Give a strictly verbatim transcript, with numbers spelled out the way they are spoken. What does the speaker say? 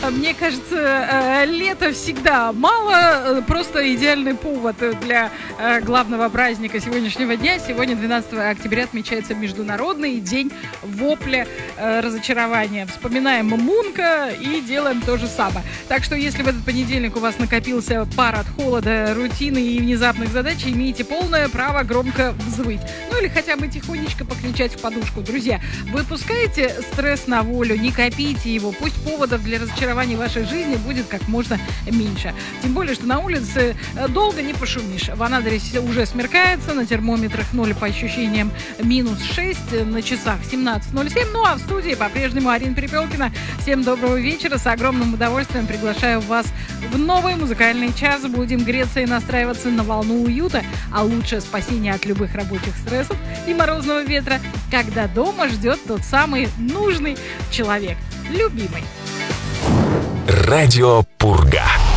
Мне кажется, лето всегда мало, просто идеальный повод для главного праздника сегодняшнего дня. Сегодня, двенадцатого октября, отмечается Международный день вопля разочарования. Вспоминаем Мунка и делаем то же самое. Так что, если в этот понедельник у вас накопился пар от холода, рутины и внезапных задач, имеете полное право громко взвыть. Ну или хотя бы тихонечко покричать в подушку. Друзья, выпускайте стресс на волю, не копите его. Пусть поводов для разочарования в вашей жизни будет как можно меньше. Тем более, что на улице долго не пошумишь. В Анадыре уже смеркается, на термометрах ноль по ощущениям минус шесть, на часах семнадцать ноль семь. Ну а в студии по-прежнему Арина Перепелкина. Всем доброго вечера. С огромным удовольствием приглашаю вас в новый музыкальный час. Будем греться и настраиваться на волну уюта, а лучшее спасение от любых рабочих стрессов и морозного ветра, когда дома ждет тот самый нужный человек, любимый. Радио Пурга.